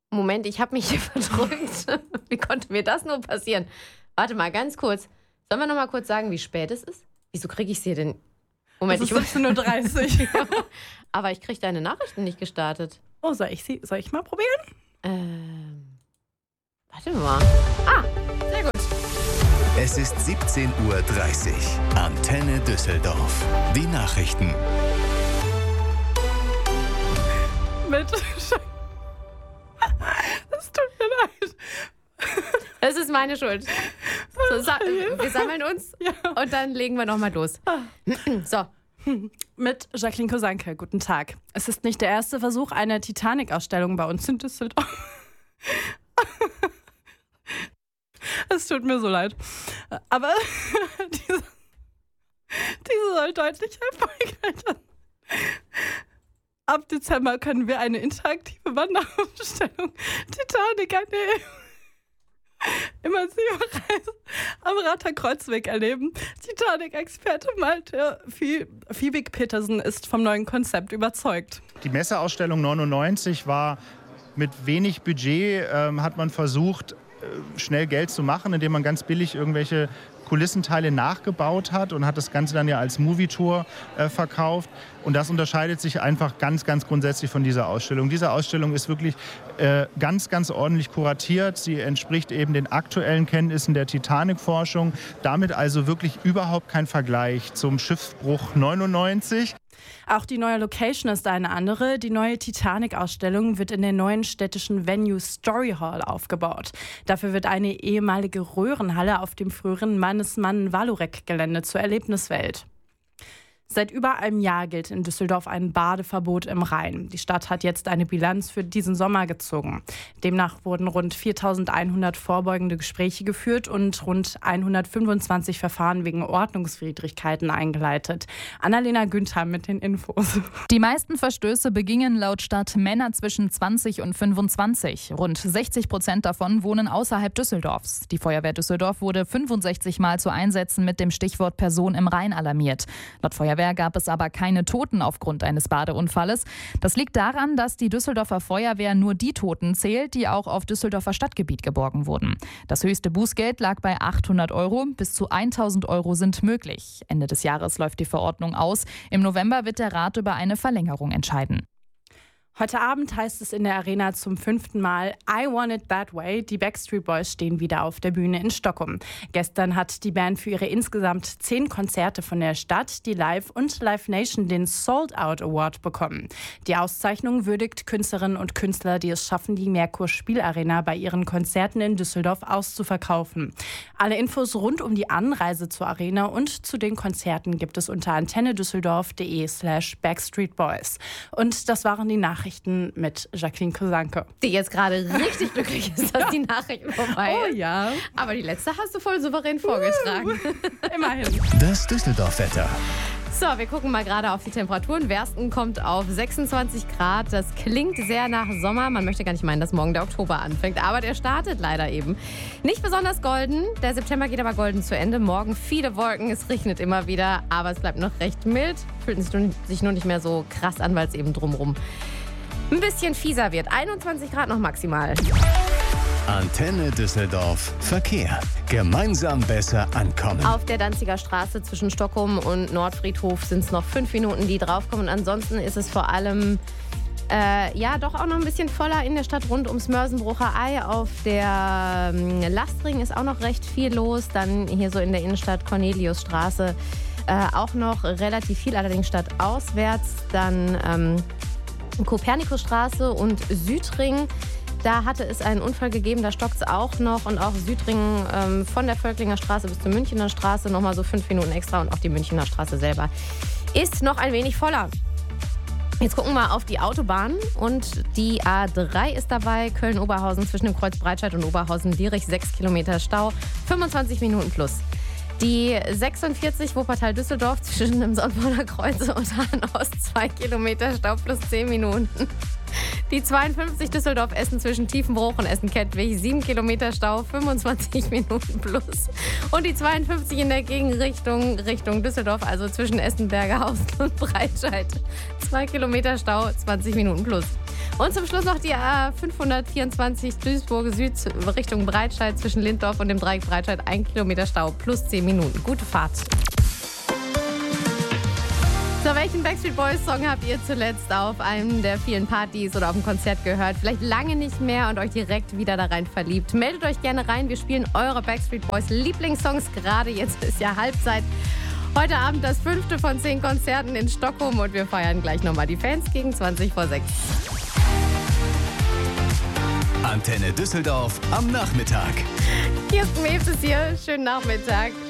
Moment, ich habe mich hier verdrückt. Wie konnte mir das nur passieren? Warte mal, ganz kurz. Sollen wir noch mal kurz sagen, wie spät es ist? Wieso kriege ich es hier denn? Moment, es ist 17:30 Uhr. Aber ich kriege deine Nachrichten nicht gestartet. Oh, soll ich mal probieren? Warte mal. Sehr gut. Es ist 17:30 Uhr. Antenne Düsseldorf. Die Nachrichten. Es tut mir leid. Es ist meine Schuld. So, wir sammeln uns und dann legen wir nochmal los. So. Mit Jacqueline Kosanke. Guten Tag. Es ist nicht der erste Versuch einer Titanic-Ausstellung bei uns in Düsseldorf. Es tut mir so leid. Aber diese soll deutlich erfolgreicher sein. Ab Dezember können wir eine interaktive Wanderausstellung Titanic eine immersive Reise am Rather Kreuzweg erleben. Titanic-Experte Malte Fiebig-Petersen ist vom neuen Konzept überzeugt. Die Messeausstellung 99 war mit wenig Budget, hat man versucht, schnell Geld zu machen, indem man ganz billig irgendwelche Kulissenteile nachgebaut hat und hat das Ganze dann ja als Movie-Tour verkauft. Und das unterscheidet sich einfach ganz, ganz grundsätzlich von dieser Ausstellung. Diese Ausstellung ist wirklich ganz, ganz ordentlich kuratiert. Sie entspricht eben den aktuellen Kenntnissen der Titanic-Forschung. Damit also wirklich überhaupt kein Vergleich zum Schiffsbruch 99. Auch die neue Location ist eine andere. Die neue Titanic-Ausstellung wird in der neuen städtischen Venue Story Hall aufgebaut. Dafür wird eine ehemalige Röhrenhalle auf dem früheren Mannesmann-Valurek-Gelände zur Erlebniswelt. Seit über einem Jahr gilt in Düsseldorf ein Badeverbot im Rhein. Die Stadt hat jetzt eine Bilanz für diesen Sommer gezogen. Demnach wurden rund 4.100 vorbeugende Gespräche geführt und rund 125 Verfahren wegen Ordnungswidrigkeiten eingeleitet. Annalena Günther mit den Infos. Die meisten Verstöße begingen laut Stadt Männer zwischen 20 und 25. Rund 60% davon wohnen außerhalb Düsseldorfs. Die Feuerwehr Düsseldorf wurde 65 Mal zu Einsätzen mit dem Stichwort Person im Rhein alarmiert. Laut Feuerwehr gab es aber keine Toten aufgrund eines Badeunfalles. Das liegt daran, dass die Düsseldorfer Feuerwehr nur die Toten zählt, die auch auf Düsseldorfer Stadtgebiet geborgen wurden. Das höchste Bußgeld lag bei 800 €, bis zu 1.000 € sind möglich. Ende des Jahres läuft die Verordnung aus. Im November wird der Rat über eine Verlängerung entscheiden. Heute Abend heißt es in der Arena zum 5. Mal I Want It That Way. Die Backstreet Boys stehen wieder auf der Bühne in Stockholm. Gestern hat die Band für ihre insgesamt 10 Konzerte von der Stadt, die Live und Live Nation den Sold Out Award bekommen. Die Auszeichnung würdigt Künstlerinnen und Künstler, die es schaffen, die Merkur Spielarena bei ihren Konzerten in Düsseldorf auszuverkaufen. Alle Infos rund um die Anreise zur Arena und zu den Konzerten gibt es unter antennedüsseldorf.de/backstreetboys. Und das waren die Nachrichten mit Jacqueline Kosanke. Die jetzt gerade richtig glücklich ist, dass die Nachrichten vorbei ist. Oh ja. Aber die letzte hast du voll souverän vorgetragen. Immerhin. Das Düsseldorf-Wetter. So, wir gucken mal gerade auf die Temperaturen. Wersten kommt auf 26 Grad. Das klingt sehr nach Sommer. Man möchte gar nicht meinen, dass morgen der Oktober anfängt. Aber der startet leider eben. Nicht besonders golden. Der September geht aber golden zu Ende. Morgen viele Wolken. Es regnet immer wieder. Aber es bleibt noch recht mild. Fühlt sich nur nicht mehr so krass an, weil es eben drumrum ein bisschen fieser wird. 21 Grad noch maximal. Antenne Düsseldorf. Verkehr. Gemeinsam besser ankommen. Auf der Danziger Straße zwischen Stockholm und Nordfriedhof sind es noch 5 Minuten, die draufkommen. Und ansonsten ist es vor allem doch auch noch ein bisschen voller in der Stadt rund ums Mörsenbrucher Ei. Auf der Lastring ist auch noch recht viel los. Dann hier so in der Innenstadt Corneliusstraße auch noch relativ viel, allerdings stadtauswärts. Dann Kopernikusstraße und Südring. Da hatte es einen Unfall gegeben, da stockt es auch noch. Und auch Südring von der Völklinger Straße bis zur Münchener Straße nochmal so 5 Minuten extra. Und auch die Münchener Straße selber ist noch ein wenig voller. Jetzt gucken wir auf die Autobahn. Und die A3 ist dabei. Köln-Oberhausen zwischen dem Kreuz Breitscheid und Oberhausen-Dierich 6 Kilometer Stau, 25 Minuten plus. Die 46 Wuppertal-Düsseldorf zwischen dem Sonnenbruder Kreuz und Hahn-Ost 2 Kilometer Stau plus 10 Minuten. Die 52 Düsseldorf-Essen zwischen Tiefenbruch und Essen-Kettwig 7 Kilometer Stau, 25 Minuten plus. Und die 52 in der Gegenrichtung Richtung Düsseldorf, also zwischen Essen-Bergerhausen und Breitscheid 2 Kilometer Stau, 20 Minuten plus. Und zum Schluss noch die 524 Duisburg Süd Richtung Breitscheid zwischen Linddorf und dem Dreieck Breitscheid. 1 Kilometer Stau plus 10 Minuten. Gute Fahrt. So, welchen Backstreet Boys Song habt ihr zuletzt auf einem der vielen Partys oder auf dem Konzert gehört? Vielleicht lange nicht mehr und euch direkt wieder da rein verliebt. Meldet euch gerne rein. Wir spielen eure Backstreet Boys Lieblingssongs. Gerade jetzt ist ja Halbzeit. Heute Abend das 5. von 10 Konzerten in Stockholm und wir feiern gleich nochmal die Fans gegen 20 vor 6. Antenne Düsseldorf am Nachmittag. Kirsten Mewes ist hier. Schönen Nachmittag.